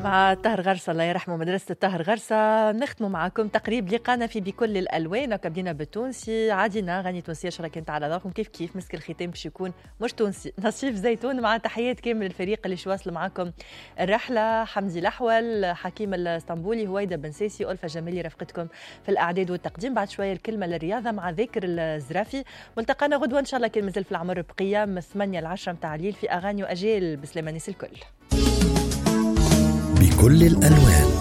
مع طاهر غرسة الله يرحمه مدرسة طاهر غرسة. نختموا معكم تقريب لقانا في بكل الألوان وكبدينا بالتونسي عادينا غني تونسية شرا كانت على ذوقكم كيف مسك الختام باش يكون مش تونسي نصيف زيتون مع تحيات كامل الفريق اللي شواصل معكم الرحلة. حمدي الأحول، حكيم الاسطنبولي، هويدا بن ساسي، ألفة جمالي رفقتكم في الأعداد والتقديم. بعد شوية الكلمة للرياضة مع ذاكر الزرافي. ملتقانا غدوة إن شاء الله كان مازال في العمر بقية من 8 ل 10 متاع الليل في أغاني وأجيال بسلامانيس الكل. بكل الألوان.